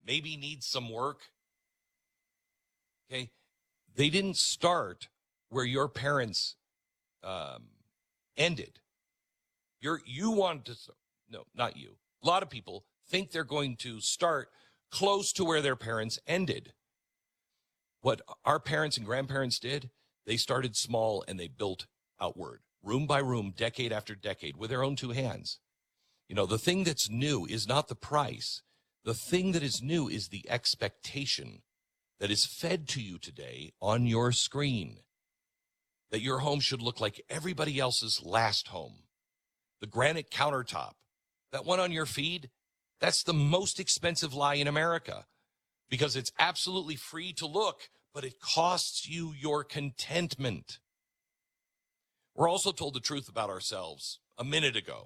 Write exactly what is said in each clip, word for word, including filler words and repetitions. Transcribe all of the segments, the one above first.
maybe needs some work. Okay. They didn't start where your parents um, ended. You're, you want to, no, not you. A lot of people think they're going to start close to where their parents ended. What our parents and grandparents did, they started small and they built outward, room by room, decade after decade, with their own two hands. You know, the thing that's new is not the price. The thing that is new is the expectation that is fed to you today on your screen, that your home should look like everybody else's last home. The granite countertop, that one on your feed, that's the most expensive lie in America, because it's absolutely free to look, but it costs you your contentment. We're also told the truth about ourselves a minute ago.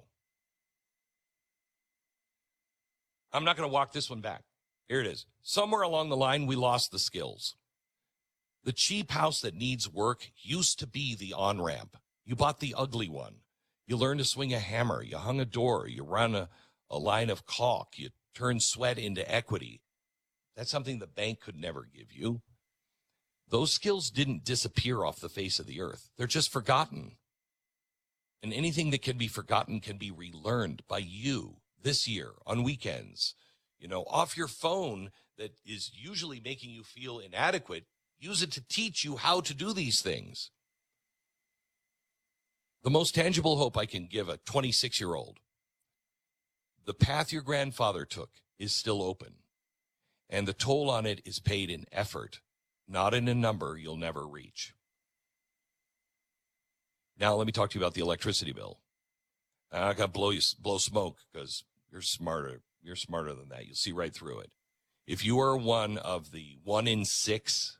I'm not going to walk this one back. Here it is. Somewhere along the line, we lost the skills. The cheap house that needs work used to be the on-ramp. You bought the ugly one. You learned to swing a hammer. You hung a door. You run a, a line of caulk. You turn sweat into equity. That's something the bank could never give you. Those skills didn't disappear off the face of the earth. They're just forgotten. And anything that can be forgotten can be relearned by you this year on weekends. You know, off your phone that is usually making you feel inadequate, use it to teach you how to do these things. The most tangible hope I can give a twenty-six-year-old, the path your grandfather took is still open, and the toll on it is paid in effort, not in a number you'll never reach. Now let me talk to you about the electricity bill. I got to blow you, blow smoke because you're smarter. You're smarter than that. You'll see right through it. If you are one of the one in six,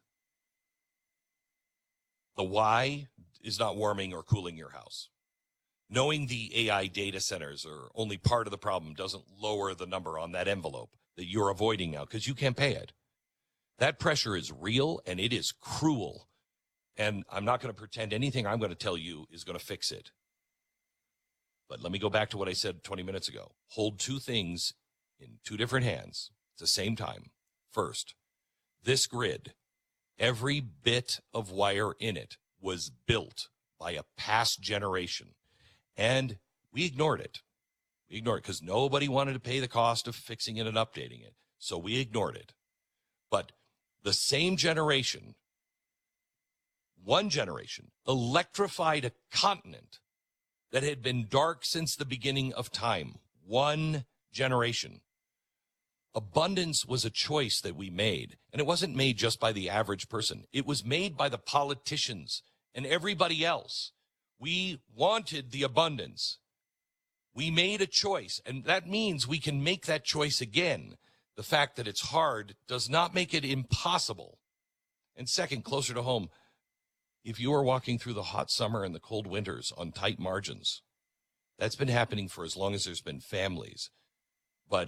the why is not warming or cooling your house. Knowing the A I data centers are only part of the problem doesn't lower the number on that envelope that you're avoiding now because you can't pay it. That pressure is real and it is cruel. And I'm not going to pretend anything I'm going to tell you is going to fix it. But let me go back to what I said twenty minutes ago. Hold two things in two different hands at the same time. First, this grid, every bit of wire in it was built by a past generation. And we ignored it. We ignored it because nobody wanted to pay the cost of fixing it and updating it. So we ignored it. But the same generation, one generation, electrified a continent that had been dark since the beginning of time. One generation. Abundance was a choice that we made, and it wasn't made just by the average person. It was made by the politicians and everybody else. We wanted the abundance. We made a choice, and that means we can make that choice again. The fact that it's hard does not make it impossible. And second, closer to home, if you are walking through the hot summer and the cold winters on tight margins, that's been happening for as long as there's been families. But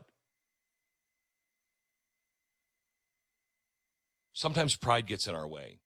sometimes pride gets in our way.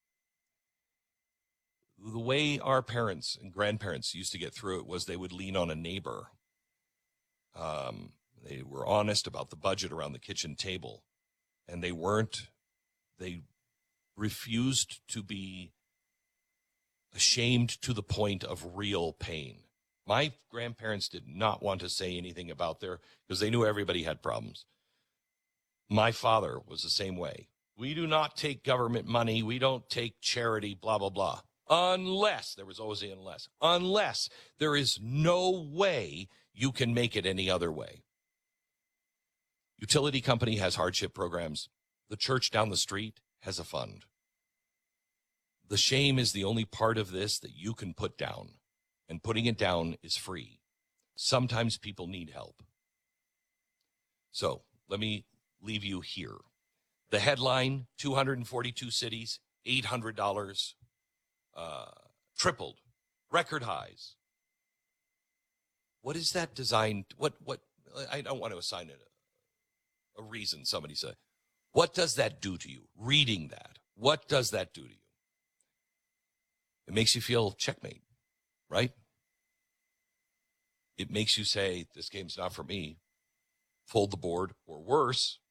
The way our parents and grandparents used to get through it was they would lean on a neighbor. Um, they were honest about the budget around the kitchen table, and they weren't, they refused to be ashamed to the point of real pain. My grandparents did not want to say anything about their, because they knew everybody had problems. My father was the same way. We do not take government money. We don't take charity, blah, blah, blah. Unless, there was always an unless, unless there is no way you can make it any other way. Utility company has hardship programs. The church down the street has a fund. The shame is the only part of this that you can put down, and putting it down is free. Sometimes people need help. So let me leave you here. The headline, two hundred forty-two cities, eight hundred dollars, uh, tripled, record highs. What is that designed? What, what, I don't want to assign it a, a reason, somebody said. What does that do to you? Reading that, what does that do to you? It makes you feel checkmate, right? It makes you say, this game's not for me. Fold the board, or worse,